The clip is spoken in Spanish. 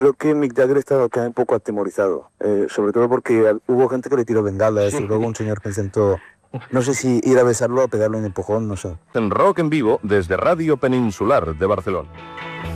Creo que Mick Jagger estaba acá un poco atemorizado, sobre todo porque hubo gente que le tiró bengalas y luego un señor que intentó, no sé si ir a besarlo o pegarle un empujón, no sé. En Rock en Vivo desde Radio Peninsular de Barcelona.